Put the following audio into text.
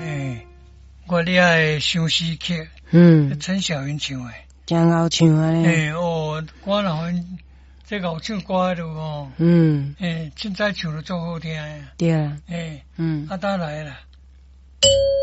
我厉害的相思曲，陈小云唱的， 真好唱啊咧。 我老阮这个唱歌的哦，现在唱得足好听的。 对啊， 啊，当来啦。